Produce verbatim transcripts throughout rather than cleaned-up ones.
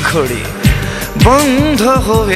ঘড়ি বন্ধ হয়ে।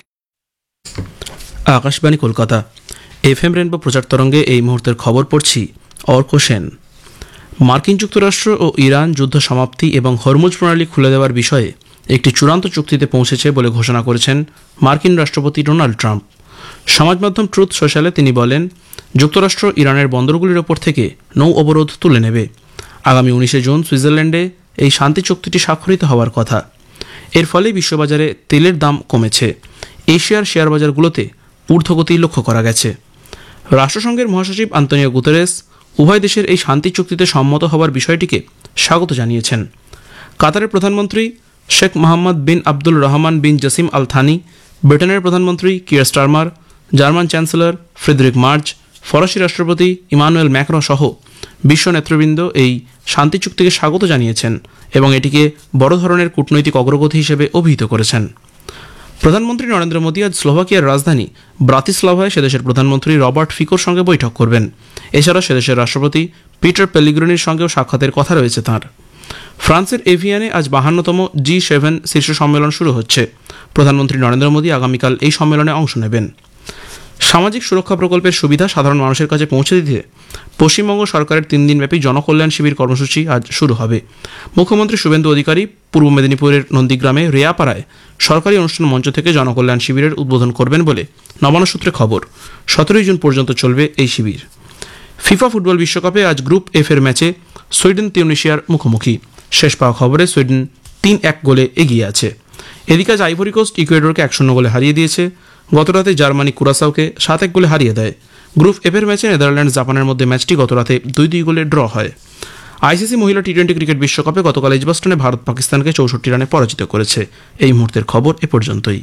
Akashvani Kolkata, F M rainbow প্রচার তরঙ্গে এই মুহূর্তের খবর পড়ছি অর্ক সেন। মার্কিন যুক্তরাষ্ট্র ও ইরান যুদ্ধ সমাপ্তি এবং হরমুজ প্রণালী খুলে দেওয়ার বিষয়ে একটি চূড়ান্ত চুক্তিতে পৌঁছেছে বলে ঘোষণা করেছেন মার্কিন রাষ্ট্রপতি ডোনাল্ড ট্রাম্প। সমাজ মাধ্যম ট্রুথ সোশ্যালে তিনি বলেন, যুক্তরাষ্ট্র ইরানের বন্দরগুলির ওপর থেকে নৌ অবরোধ তুলে নেবে। আগামী উনিশে জুন সুইজারল্যান্ডে এই শান্তি চুক্তিটি স্বাক্ষরিত হওয়ার কথা। এর ফলে বিশ্ববাজারে তেলের দাম কমেছে। এশিয়ার শেয়ার বাজারগুলোতে ঊর্ধ্বগতি লক্ষ্য করা গেছে। রাষ্ট্রসংঘের মহাসচিব আন্তোনিও গুতেরেস উভয় দেশের এই শান্তি চুক্তিতে সম্মত হওয়ার বিষয়টিকে স্বাগত জানিয়েছেন। কাতারের প্রধানমন্ত্রী শেখ মোহাম্মদ বিন আব্দুল রহমান বিন জাসিম আল থানি, ব্রিটেনের প্রধানমন্ত্রী Keir Starmer, German chancellor Friedrich March, ফরাসি রাষ্ট্রপতি ইমানুয়েল ম্যাক্রো সহ বিশ্ব নেতৃবৃন্দ এই শান্তি চুক্তিকে স্বাগত জানিয়েছেন এবং এটিকে বড় ধরনের কূটনৈতিক অগ্রগতি হিসেবে অভিহিত করেছেন। প্রধানমন্ত্রী নরেন্দ্র মোদী আজ স্লোভাকিয়ার রাজধানী ব্রাতিস্লাভায় সেদেশের প্রধানমন্ত্রী রবার্ট ফিকোর সঙ্গে বৈঠক করবেন। এছাড়া সেদেশের রাষ্ট্রপতি পিটার পেলিগ্রিনির সঙ্গেও সাক্ষাতের কথা রয়েছে তাঁর। ফ্রান্সের এভিয়ানে আজ বাহান্নতম জি সেভেন শীর্ষ সম্মেলন শুরু হচ্ছে। প্রধানমন্ত্রী নরেন্দ্র মোদী আগামীকাল এই সম্মেলনে অংশ নেবেন। সামাজিক সুরক্ষা প্রকল্পের সুবিধা সাধারণ মানুষের কাছে পৌঁছে দিতে পশ্চিমবঙ্গ সরকারের তিন দিনব্যাপী জনকল্যাণ শিবির কর্মসূচি আজ শুরু হবে। মুখ্যমন্ত্রী শুভেন্দু অধিকারী পূর্ব মেদিনীপুরের নন্দীগ্রামে রেয়াপাড়ায় সরকারি অনুষ্ঠান মঞ্চ থেকে জনকল্যাণ শিবিরের উদ্বোধন করবেন বলে নবান্ন সূত্রে খবর। সতেরোই জুন পর্যন্ত চলবে এই শিবির। ফিফা ফুটবল বিশ্বকাপে আজ গ্রুপ এফ এর ম্যাচে সুইডেন তিউনিশিয়ার মুখোমুখি। শেষ পাওয়া খবরে সুইডেন তিন এক গোলে এগিয়ে আছে। এদিকে আজ আইভরি কোস্ট ইকুয়েডরকে এক শূন্য গোলে হারিয়ে দিয়েছে। গতরাতে জার্মানি কুরাসাওকে সাত এক গোলে হারিয়ে দেয়। গ্রুপ এফ এর ম্যাচে নেদারল্যান্ড জাপানের মধ্যে ম্যাচটি গতরাতে দুই দুই গোলে ড্র হয়। আইসিসি মহিলা টি টোয়েন্টি ক্রিকেট বিশ্বকাপে গতকাল এজবাস্টনে ভারত পাকিস্তানকে চৌষট্টি রানে পরাজিত করেছে। এই মুহূর্তের খবর এ পর্যন্তই।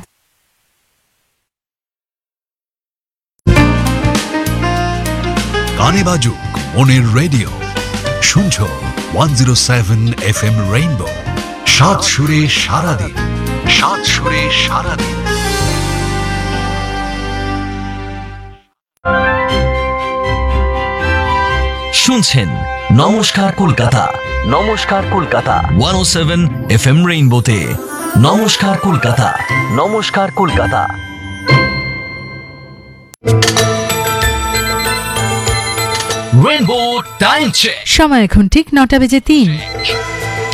গানে বাজুক মনের রেডিও, শুনছো one zero seven F M rainbow. সাত সুরে সারাদিন, সাত সুরে সারাদিন। শুনছেন নমস্কার কলকাতা, নমস্কার কলকাতা ওয়ান ও সেভেন এফ এম রেইনবোতে। নমস্কার কলকাতা, নমস্কার কলকাতা। Rainbow time check. সময় এখন ঠিক নটা বেজে তিন।